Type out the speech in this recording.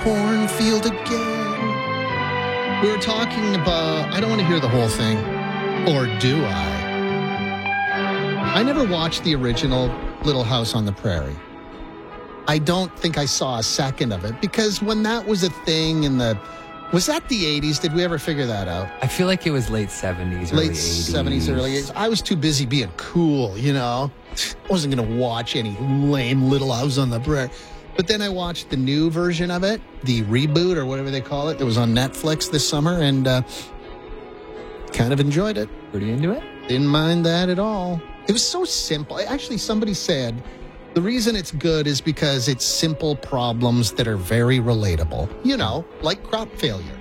cornfield again. We were talking about, I don't want to hear the whole thing. Or do I? I never watched the original Little House on the Prairie. I don't think I saw a second of it because when that was a thing was that the 80s? Did we ever figure that out? I feel like it was late 70s, Late early 80s. 70s, early 80s. I was too busy being cool, I wasn't going to watch any lame Little House on the Prairie. But then I watched the new version of it, the reboot or whatever they call it. That was on Netflix this summer and kind of enjoyed it. Pretty into it? Didn't mind that at all. It was so simple. Actually, somebody said the reason it's good is because it's simple problems that are very relatable. Like crop failure.